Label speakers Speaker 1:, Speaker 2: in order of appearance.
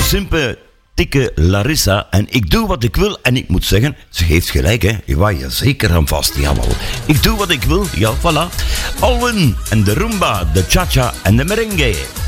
Speaker 1: de sympathieke Larissa. En ik doe wat ik wil. En ik moet zeggen, ze heeft gelijk, hè. Je waait je zeker aan vast, jawel. Ik doe wat ik wil, ja, voilà. Alwin en de rumba, de cha-cha en de merengue.